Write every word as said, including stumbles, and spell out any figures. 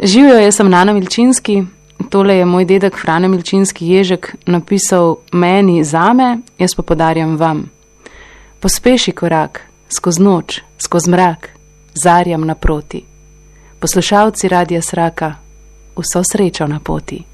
Živijo, jaz sem Nana Milčinski, tole je moj dedek Frane Milčinski Ježek napisal meni zame, jaz pa podarjam vam. Pospeši korak, skoz noč, skoz mrak, zarjam naproti. Poslušalci Radia Sraka, vso srečo na poti.